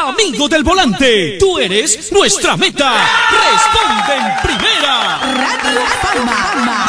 Amigo del volante, tú eres nuestra meta. Responde en primera. Radio Fama.